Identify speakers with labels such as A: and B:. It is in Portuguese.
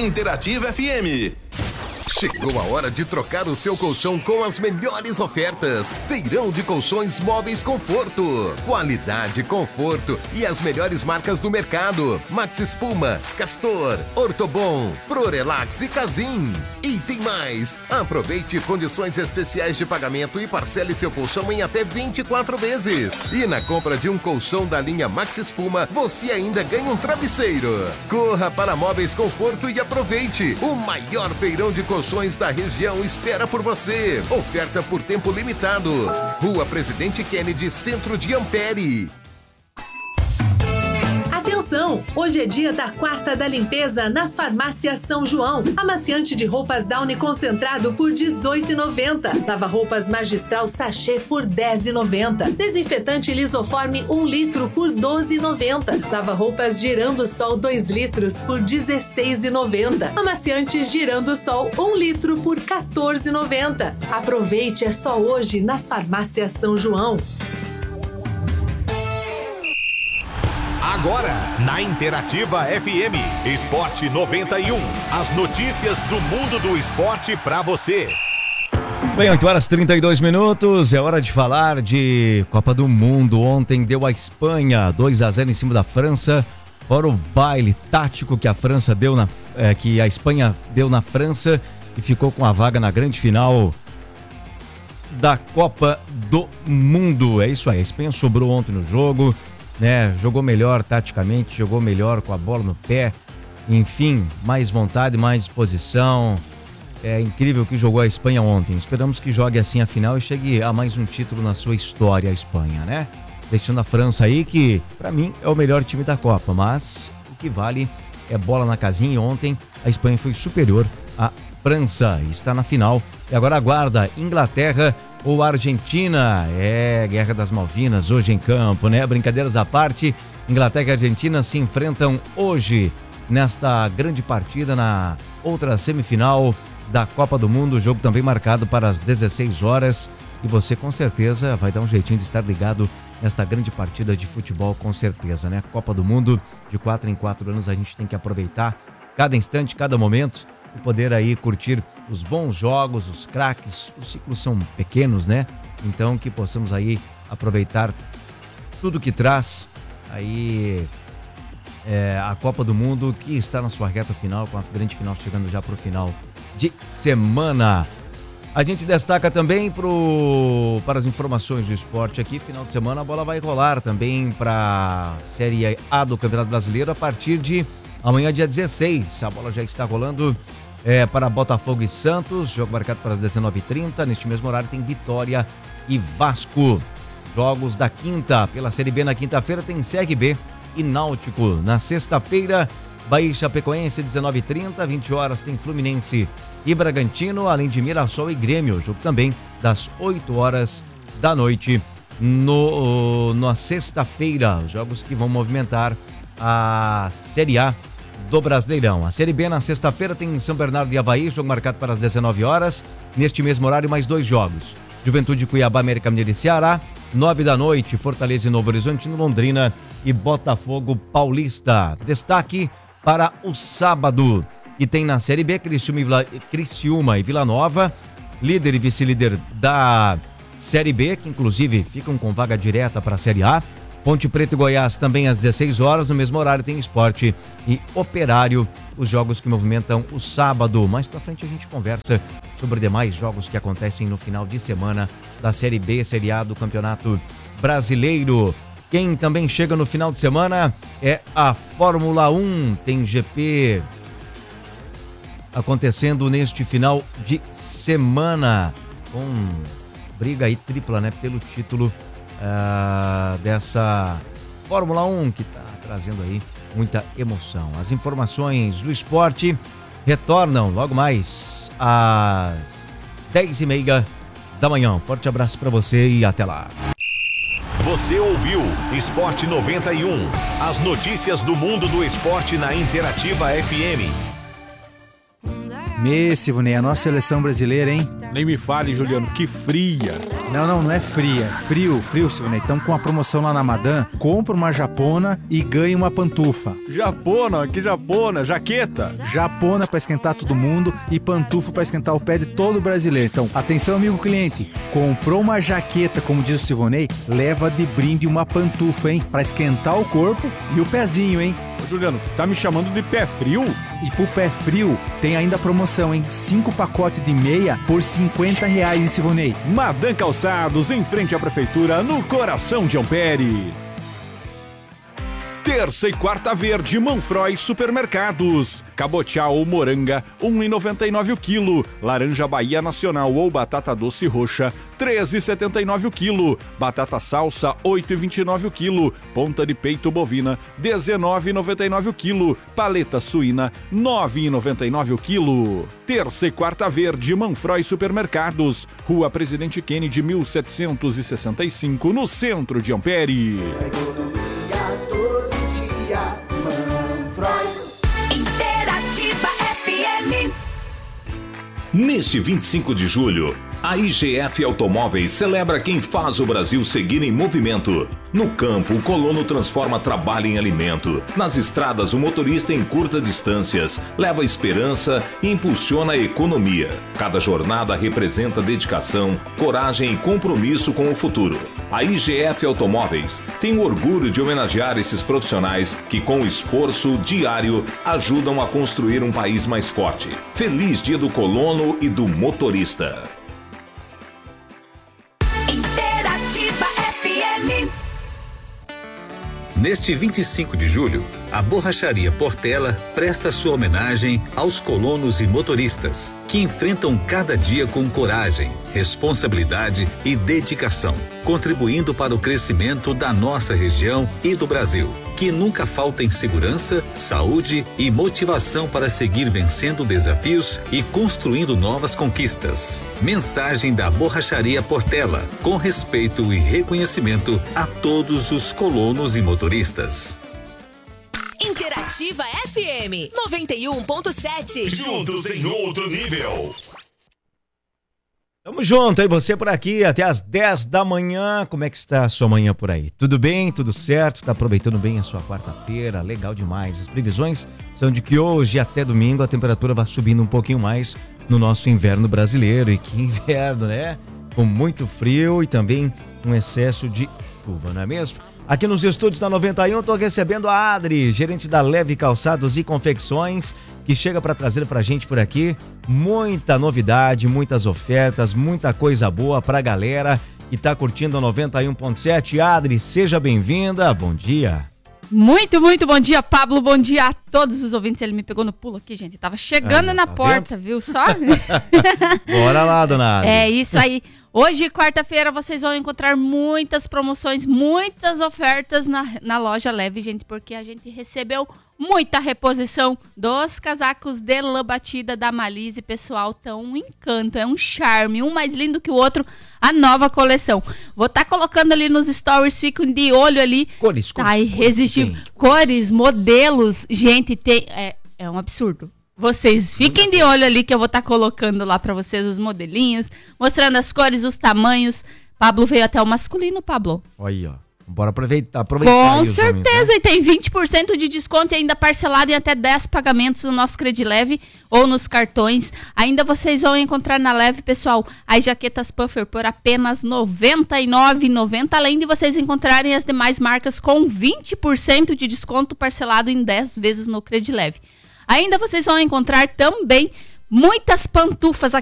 A: Interativa FM.
B: Chegou a hora de trocar o seu colchão com as melhores ofertas. Feirão de Colchões Móveis Conforto. Qualidade, conforto e as melhores marcas do mercado. Max Espuma, Castor, Ortobon, Prorelax e Casim. E tem mais! Aproveite condições especiais de pagamento e parcele seu colchão em até 24 vezes. E na compra de um colchão da linha Max Espuma, você ainda ganha um travesseiro. Corra para Móveis Conforto e aproveite. O maior feirão de colchões da região espera por você. Oferta por tempo limitado. Rua Presidente Kennedy, Centro de Ampere.
C: Atenção! Hoje é dia da quarta da limpeza nas farmácias São João. Amaciante de roupas Downy concentrado por R$18,90. Lava-roupas Magistral Sachê por R$10,90. Desinfetante Lisoforme 1 litro por R$12,90. Lava-roupas Girando Sol 2 litros por R$16,90. Amaciantes Girando Sol 1 litro por R$14,90. Aproveite, é só hoje nas farmácias São João.
D: Agora, na Interativa FM, Esporte 91. As notícias do mundo do esporte pra você.
E: Muito bem, 8h32. É hora de falar de Copa do Mundo. Ontem deu a Espanha 2-0 em cima da França. Fora o baile tático que a Espanha deu na França e ficou com a vaga na grande final da Copa do Mundo. É isso aí, a Espanha sobrou ontem no jogo, né? Jogou melhor taticamente, jogou melhor com a bola no pé, enfim, mais vontade, mais disposição. É incrível o que jogou a Espanha ontem. Esperamos que jogue assim a final e chegue a mais um título na sua história, a Espanha, né? Deixando a França aí, que pra mim é o melhor time da Copa, mas o que vale é bola na casinha. E ontem a Espanha foi superior à França, está na final e agora aguarda Inglaterra ou Argentina. É, Guerra das Malvinas hoje em campo, né? Brincadeiras à parte, Inglaterra e Argentina se enfrentam hoje nesta grande partida na outra semifinal da Copa do Mundo. O jogo também marcado para as 16 horas e você com certeza vai dar um jeitinho de estar ligado nesta grande partida de futebol, com certeza, né? Copa do Mundo, de 4 em 4 anos, a gente tem que aproveitar cada instante, cada momento e poder aí curtir os bons jogos, os craques. Os ciclos são pequenos, né? Então que possamos aí aproveitar tudo que traz aí a Copa do Mundo, que está na sua reta final, com a grande final chegando já para o final de semana. A gente destaca também para as informações do esporte aqui. Final de semana a bola vai rolar também para a Série A do Campeonato Brasileiro a partir de amanhã, dia 16. A bola já está rolando para Botafogo e Santos. Jogo marcado para as 19h30. Neste mesmo horário tem Vitória e Vasco. Jogos da quinta. Pela Série B na quinta-feira tem CRB e Náutico. Na sexta-feira, Bahia e Chapecoense, 19h30, 20 horas tem Fluminense e Bragantino, além de Mirassol e Grêmio. O jogo também das 8 horas da noite na sexta-feira. Os jogos que vão movimentar a Série A do Brasileirão. A Série B na sexta-feira tem São Bernardo e Avaí, jogo marcado para as 19 horas. Neste mesmo horário, mais 2 jogos. Juventude, Cuiabá, América Mineiro e Ceará. 9 da noite, Fortaleza e Novo Horizontino, Londrina e Botafogo Paulista. Destaque para o sábado, que tem na Série B Criciúma e Vila Nova, líder e vice-líder da Série B, que inclusive ficam com vaga direta para a Série A. Ponte Preta e Goiás também às 16 horas, no mesmo horário tem Sport e Operário, os jogos que movimentam o sábado. Mais pra frente a gente conversa sobre demais jogos que acontecem no final de semana da Série B, Série A do Campeonato Brasileiro. Quem também chega no final de semana é a Fórmula 1. Tem GP acontecendo neste final de semana, com briga aí tripla, né, pelo título dessa Fórmula 1, que está trazendo aí muita emoção. As informações do esporte retornam logo mais às 10h30 da manhã. Forte abraço para você e até lá.
D: Você ouviu Esporte 91, as notícias do mundo do esporte na Interativa FM.
A: Silvonei, a nossa seleção brasileira, hein?
F: Nem me fale, Juliano, que fria.
A: Não é fria, frio, Silvonei. Estamos com uma promoção lá na Madame, compra uma japona e ganha uma pantufa.
F: Japona, que japona? Jaqueta?
A: Japona para esquentar todo mundo e pantufa para esquentar o pé de todo brasileiro. Então, atenção, amigo cliente, comprou uma jaqueta, como diz o Silvonei, leva de brinde uma pantufa, hein? Para esquentar o corpo e o pezinho, hein?
F: Ô, Juliano, tá me chamando de pé frio?
A: E pro pé frio, tem ainda a promoção, hein? 5 pacotes de meia por R$50, hein, Silvonei?
F: Madame Calçados, em frente à prefeitura, no coração de Ampere. Terça e quarta verde, Manfroy Supermercados. Cabotiá ou moranga, R$ 1,99 o quilo. Laranja Bahia Nacional ou batata doce roxa, R$ 13,79 o quilo. Batata salsa, R$ 8,29 o quilo. Ponta de peito bovina, R$ 19,99 o quilo. Paleta suína, R$ 9,99 o quilo. Terça e quarta verde, Manfroy Supermercados. Rua Presidente Kennedy, 1765, no centro de Ampere.
G: Interativa FM.
H: Neste 25 de julho, a IGF Automóveis celebra quem faz o Brasil seguir em movimento. No campo, o colono transforma trabalho em alimento. Nas estradas, o motorista encurta distâncias, leva esperança e impulsiona a economia. Cada jornada representa dedicação, coragem e compromisso com o futuro. A IGF Automóveis tem o orgulho de homenagear esses profissionais que, com esforço diário, ajudam a construir um país mais forte. Feliz Dia do Colono e do Motorista.
G: Interativa FM.
I: Neste 25 de julho, a Borracharia Portela presta sua homenagem aos colonos e motoristas que enfrentam cada dia com coragem, responsabilidade e dedicação, contribuindo para o crescimento da nossa região e do Brasil. Que nunca faltem segurança, saúde e motivação para seguir vencendo desafios e construindo novas conquistas. Mensagem da Borracharia Portela, com respeito e reconhecimento a todos os colonos e motoristas.
G: Interativa FM 91.7.
D: Juntos em outro nível.
E: Tamo junto, aí você por aqui até as 10 da manhã. Como é que está a sua manhã por aí? Tudo bem? Tudo certo? Tá aproveitando bem a sua quarta-feira? Legal demais. As previsões são de que hoje até domingo a temperatura vai subindo um pouquinho mais no nosso inverno brasileiro. E que inverno, né? Com muito frio e também um excesso de chuva, não é mesmo? Aqui nos estúdios da 91, estou recebendo a Adri, gerente da Leve Calçados e Confecções, que chega para trazer para a gente por aqui muita novidade, muitas ofertas, muita coisa boa para a galera que está curtindo a 91.7. Adri, seja bem-vinda, bom dia.
J: Muito bom dia, Pablo, bom dia a todos os ouvintes. Ele me pegou no pulo aqui, gente, tava chegando na porta, vendo? Viu só?
E: Bora lá, dona Adri.
J: É isso aí. Hoje, quarta-feira, vocês vão encontrar muitas promoções, muitas ofertas na loja Leve, gente, porque a gente recebeu muita reposição dos casacos de lã batida da Malise, pessoal, tão um encanto, é um charme, um mais lindo que o outro, a nova coleção. Vou estar colocando ali nos stories, fiquem de olho ali.
E: Cores,
J: tá irresistível. Cores, modelos, gente, é um absurdo. Vocês fiquem de olho ali que eu vou estar colocando lá pra vocês os modelinhos, mostrando as cores, os tamanhos. Pablo veio até o masculino, Pablo.
E: Olha aí, ó. Bora aproveitar.
J: Com certeza, né? E tem 20% de desconto e ainda parcelado em até 10 pagamentos no nosso Credileve ou nos cartões. Ainda vocês vão encontrar na Leve, pessoal, as jaquetas puffer por apenas R$ 99,90, além de vocês encontrarem as demais marcas com 20% de desconto parcelado em 10 vezes no Credileve. Ainda vocês vão encontrar também muitas pantufas,